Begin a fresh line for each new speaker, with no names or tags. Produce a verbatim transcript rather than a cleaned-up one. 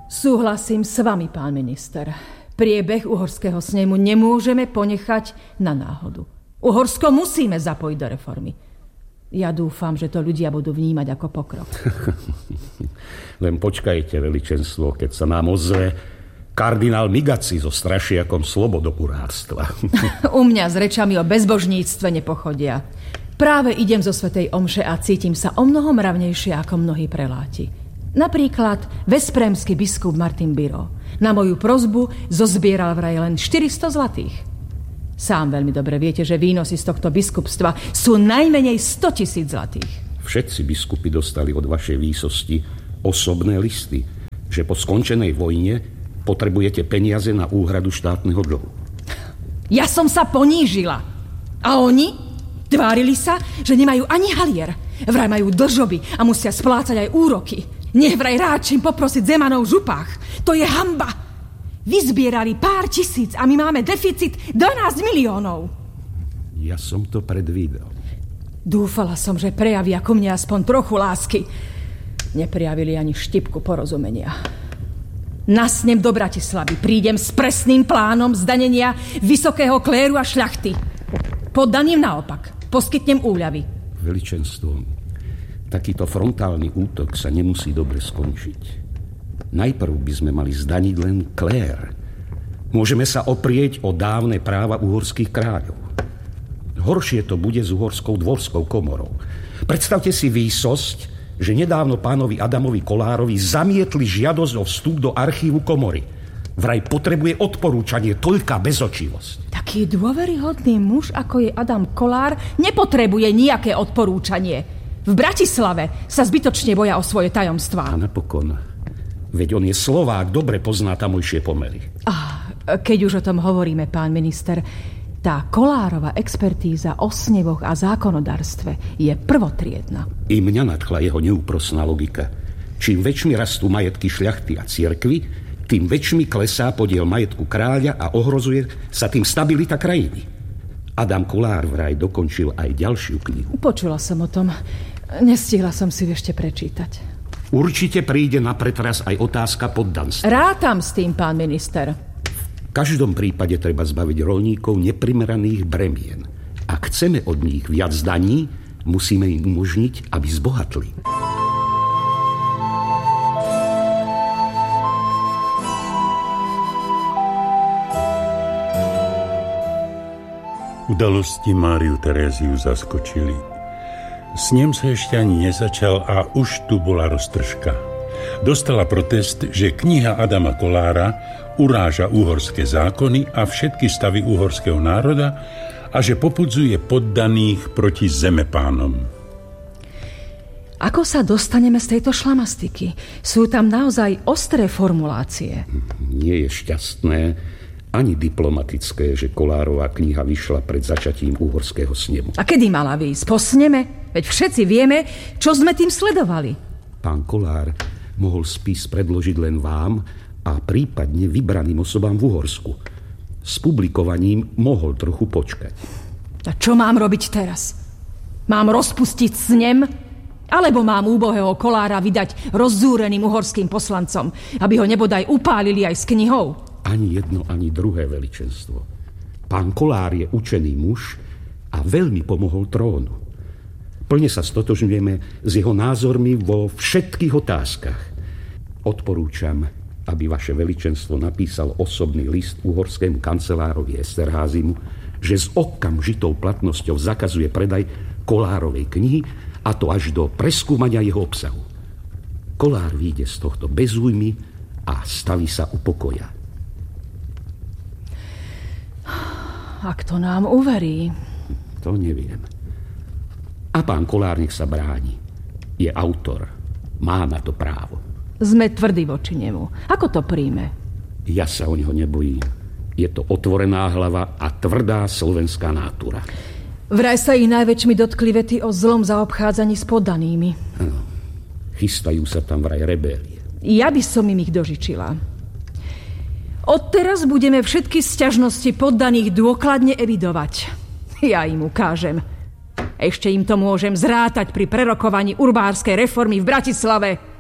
Súhlasím s vami, pán minister. Priebeh uhorského snemu nemôžeme ponechať na náhodu. Uhorsko musíme zapojiť do reformy. Ja dúfam, že to ľudia budú vnímať ako pokrok.
Len počkajte, veličenstvo, keď sa nám ozve kardinál Migaci so strašiakom slobodoburárstva.
U mňa s rečami o bezbožníctve nepochodia. Práve idem zo svätej omše a cítim sa o mnoho mravnejšie ako mnohí preláti. Napríklad veszprémsky biskup Martin Biro na moju prosbu zozbieral vraj len štyristo zlatých. Sám veľmi dobre viete, že výnosy z tohto biskupstva sú najmenej sto tisíc zlatých.
Všetci biskupy dostali od vašej výsosti osobné listy, že po skončenej vojne potrebujete peniaze na úhradu štátneho dlhu.
Ja som sa ponížila. A oni? Tvárili sa, že nemajú ani halier. Vraj majú dlžoby a musia splácať aj úroky. Nech vraj ráčim poprosiť Zemanov v župách. To je hanba. Vyzbierali pár tisíc a my máme deficit dvanásť miliónov.
Ja som to predvídal.
Dúfala som, že prejavia ku mne aspoň trochu lásky. Neprejavili ani štipku porozumenia. Na snem do Bratislavy prídem s presným plánom zdanenia vysokého kléru a šľachty. Poddaným naopak poskytnem úľavy.
Veličenstvo, takýto frontálny útok sa nemusí dobre skončiť. Najprv by sme mali zdaniť len klér. Môžeme sa oprieť o dávne práva uhorských kráľov. Horšie to bude s uhorskou dvorskou komorou. Predstavte si výsosť, že nedávno pánovi Adamovi Kolárovi zamietli žiadosť o vstup do archívu komory. Vraj potrebuje odporúčanie, toľká bezočivosť.
Taký dôveryhodný muž, ako je Adam Kolár, nepotrebuje nejaké odporúčanie. V Bratislave sa zbytočne boja o svoje tajomstvá.
A napokon, veď on je Slovák, dobre pozná tamojšie pomery.
Ah, keď už o tom hovoríme, pán minister, tá Kolárova expertíza o snevoch a zákonodárstve je prvotriedna.
I mňa nadchla jeho neúprosná logika. Čím väčšmi rastú majetky šľachty a cirkvi, tým väčšmi klesá podiel majetku kráľa a ohrozuje sa tým stabilita krajiny. Adam Kolár vraj dokončil aj ďalšiu knihu.
Počula som o tom. Nestihla som si ešte prečítať.
Určite príde na pretras aj otázka poddanstva.
Rátam s tým, pán minister.
V každom prípade treba zbaviť roľníkov neprimeraných bremien. Ak chceme od nich viac daní, musíme im umožniť, aby zbohatli.
Udalosti Máriu Teréziu zaskočili. Snem sa ešte ani nezačal a už tu bola roztržka. Dostala protest, že kniha Adama Kolára uráža uhorské zákony a všetky stavy uhorského národa a že popudzuje poddaných proti zemepánom.
Ako sa dostaneme z tejto šlamastiky? Sú tam naozaj ostré formulácie.
Nie je šťastné ani diplomatické, že Kolárova kniha vyšla pred začatím uhorského snemu.
A kedy mala výjsť? Po sneme? Veď všetci vieme, čo sme tým sledovali.
Pán Kolár mohol spis predložiť len vám a prípadne vybraným osobám v Uhorsku. S publikovaním mohol trochu počkať.
A čo mám robiť teraz? Mám rozpustiť snem? Alebo mám úbohého Kolára vydať rozzúreným uhorským poslancom, aby ho nebodaj upálili aj s knihou?
Ani jedno, ani druhé, veličenstvo. Pán Kolár je učený muž a veľmi pomohol trónu. Plne sa stotožňujeme s jeho názormi vo všetkých otázkach. Odporúčam, aby vaše veličenstvo napísal osobný list uhorskému kancelárovi Esterházimu, že s okamžitou platnosťou zakazuje predaj Kolárovej knihy, a to až do preskúmania jeho obsahu. Kolár vyjde z tohto bez újmy a staví sa u pokoja.
Ak to nám uverí.
To neviem. A pán Kolár nech sa bráni. Je autor. Má na to právo.
Sme tvrdí voči nemu. Ako to príjme?
Ja sa o neho nebojím. Je to otvorená hlava a tvrdá slovenská nátura.
Vraj sa ich najväčšmi dotkli vety o zlom zaobchádzaní s poddanými.
Áno. Chystajú sa tam vraj rebélie.
Ja by som im ich dožičila. Odteraz budeme všetky sťažnosti poddaných dôkladne evidovať. Ja im ukážem. Ešte im to môžem zrátať pri prerokovaní urbárskej reformy v Bratislave.